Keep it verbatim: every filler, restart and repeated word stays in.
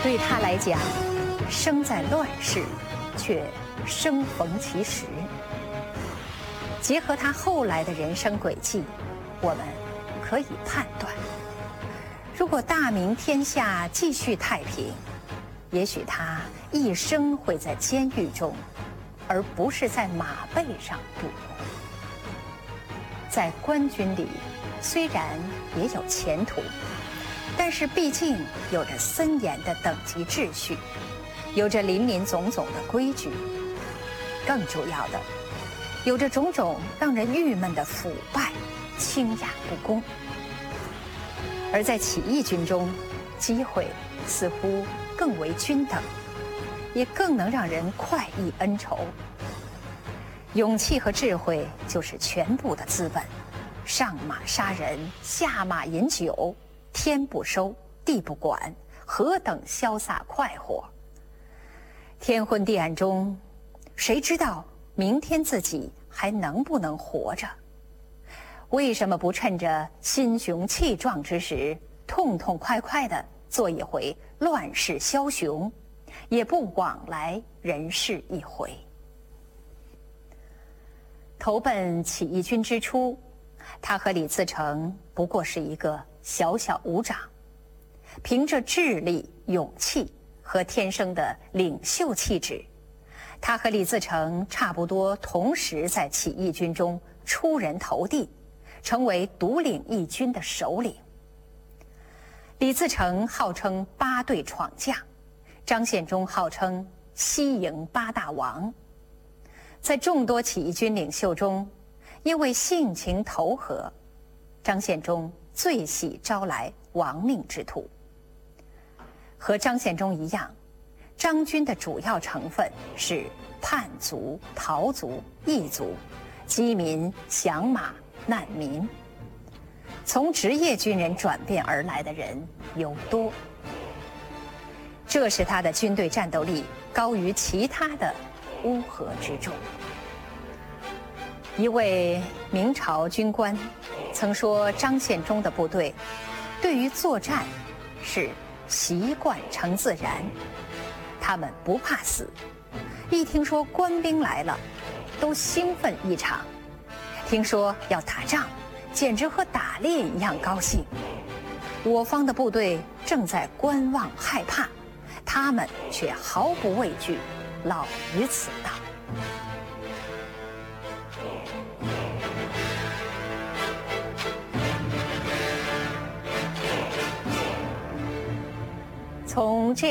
对他来讲，生在乱世，却生逢其时。结合他后来的人生轨迹，我们可以判断，如果大明天下继续太平，也许他一生会在监狱中，而不是在马背上度过。在官军里，虽然也有前途，但是毕竟有着森严的等级秩序，有着林林总总的规矩，更主要的，有着种种让人郁闷的腐败、倾轧不公。而在起义军中，机会似乎更为均等，也更能让人快意恩仇。勇气和智慧就是全部的资本，上马杀人，下马饮酒，天不收，地不管，何等潇洒快活！天昏地暗中，谁知道明天自己还能不能活着？为什么不趁着心雄气壮之时，痛痛快快地做一回乱世枭雄，也不往来人世一回？投奔起义军之初，他和李自成不过是一个小小武长，凭着智力、勇气和天生的领袖气质，他和李自成差不多同时在起义军中出人头地，成为独领义军的首领。李自成号称八队闯将，张献忠号称西营八大王。在众多起义军领袖中，因为性情投合，张献忠最喜招来亡命之徒。和张献忠一样，张军的主要成分是叛族、逃族、异族、饥民、降马、难民。从职业军人转变而来的人尤多，这使他的军队战斗力高于其他的乌合之众。一位明朝军官曾说，张献忠的部队对于作战是习惯成自然，他们不怕死，一听说官兵来了，都兴奋异常，听说要打仗，简直和打猎一样高兴。我方的部队正在观望害怕，他们却毫不畏惧，老于此道。从这